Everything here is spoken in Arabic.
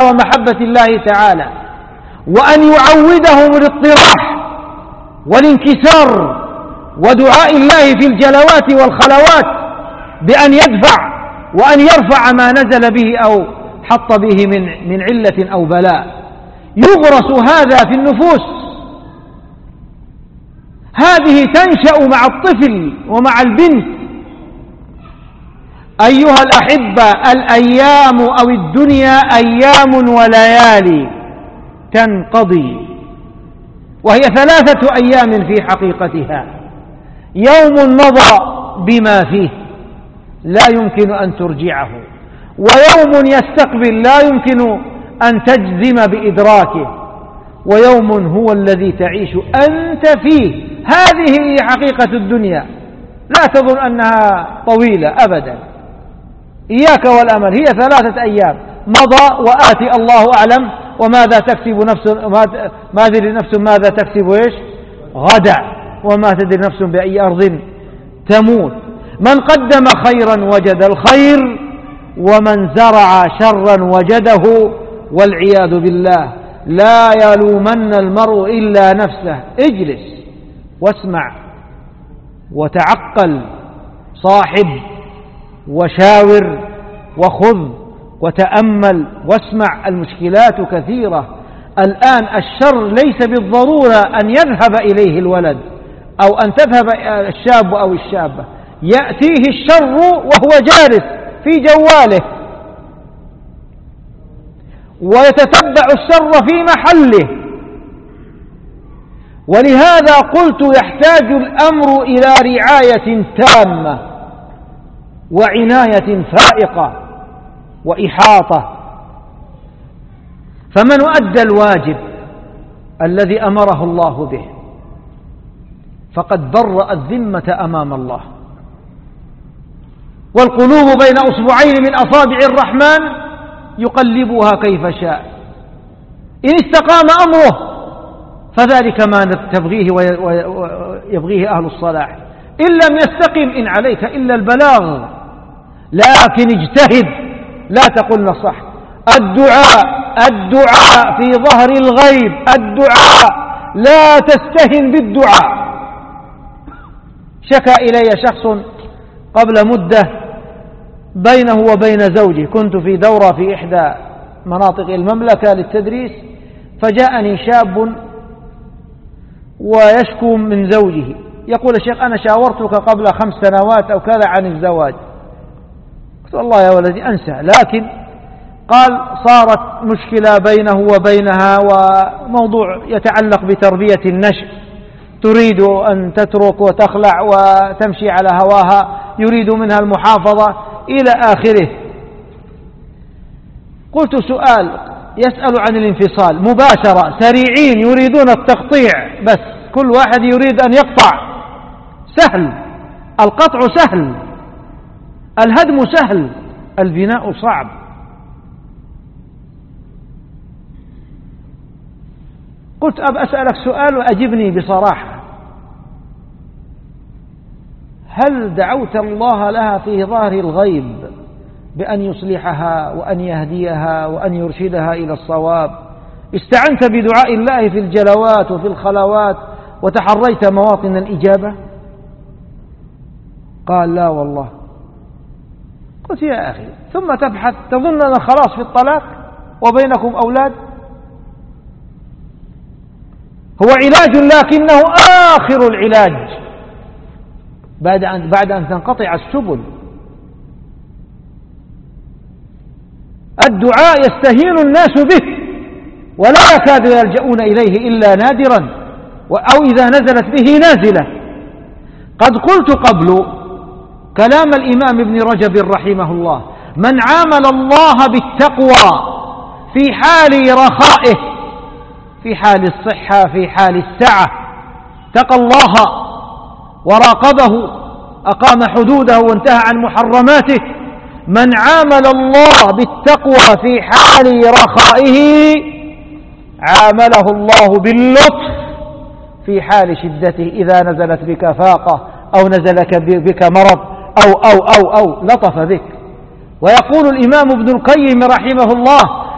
ومحبة الله تعالى، وأن يعودهم الاضطراح والانكسار ودعاء الله في الجلوات والخلوات بأن يدفع وأن يرفع ما نزل به أو حط به من علة أو بلاء. يغرس هذا في النفوس. هذه تنشأ مع الطفل ومع البنت. أيها الأحبة، الأيام أو الدنيا أيام وليالي تنقضي، وهي 3 أيام في حقيقتها. يوم مضى بما فيه لا يمكن أن ترجعه، ويوم يستقبل لا يمكن أن تجزم بإدراكه، ويوم هو الذي تعيش أنت فيه. هذه هي حقيقة الدنيا. لا تظن أنها طويلة أبدا، إياك والأمل. هي 3 أيام مضى وآتي الله أعلم وماذا تكسب نفس، ما تدري نفس ماذا تكسب غدا، وما تدري نفس بأي أرض تموت. من قدم خيرا وجد الخير، ومن زرع شرا وجده، والعياذ بالله. لا يلومن المرء إلا نفسه. اجلس واسمع وتعقل، صاحب وشاور وخذ وتأمل واسمع. المشكلات كثيرة الآن. الشر ليس بالضرورة أن يذهب إليه الولد أو أن تذهب الشاب أو الشابة. يأتيه الشر وهو جالس في جواله ويتتبع الشر في محله. ولهذا قلت يحتاج الأمر إلى رعاية تامة وعناية فائقة وإحاطة. فمن أدى الواجب الذي أمره الله به فقد برأ الذمة أمام الله. والقلوب بين أصبعين من أصابع الرحمن يقلبها كيف شاء. إن استقام أمره فذلك ما تبغيه ويبغيه أهل الصلاح. إن لم يستقم إن عليك إلا البلاغ، لكن اجتهد، لا تقل نصح. الدعاء في ظهر الغيب، الدعاء، لا تستهن بالدعاء. شكى إلي شخص قبل مدة بينه وبين زوجه، كنت في دورة في إحدى مناطق المملكة للتدريس، فجاءني شاب ويشكو من زوجه، يقول: الشيخ أنا شاورتك قبل 5 سنوات أو كذا عن الزواج. قلت: والله يا ولدي أنسى، لكن قال صارت مشكلة بينه وبينها، وموضوع يتعلق بتربية النشء، تريد أن تترك وتخلع وتمشي على هواها، يريد منها المحافظة إلى آخره. قلت: سؤال، يسأل عن الانفصال مباشرة، سريعين، يريدون التقطيع، بس كل واحد يريد أن يقطع. سهل القطع، سهل الهدم، سهل البناء صعب. قلت: أسألك سؤال وأجبني بصراحة، هل دعوت الله لها في ظاهر الغيب بأن يصلحها وأن يهديها وأن يرشدها إلى الصواب؟ استعنت بدعاء الله في الجلوات وفي الخلوات وتحريت مواطن الإجابة؟ قال: لا والله. قلت: يا أخي، ثم تبحث، تظن أن خلاص في الطلاق وبينكم أولاد؟ هو علاج لكنه آخر العلاج بعد أن تنقطع السبل. الدعاء يستهين الناس به ولا يكاد يلجؤون إليه إلا نادرا، أو إذا نزلت به نازلة. قد قلت قبل كلام الإمام ابن رجب رحمه الله: من عامل الله بالتقوى في حال رخائه، في حال الصحة، في حال السعة، اتقى الله وراقبه، أقام حدوده وانتهى عن محرماته. من عامل الله بالتقوى في حال رخائه عامله الله باللطف في حال شدته، إذا نزلت بك فاقة أو نزلك بك مرض أو لطف بك. ويقول الإمام ابن القيم رحمه الله: